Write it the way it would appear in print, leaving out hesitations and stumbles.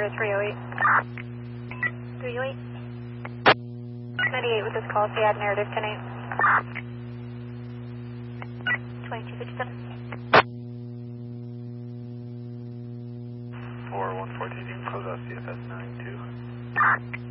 to 308. 308. 98 with this call, say add narrative 10-8. 2257. 4114, you can close out CFS 92.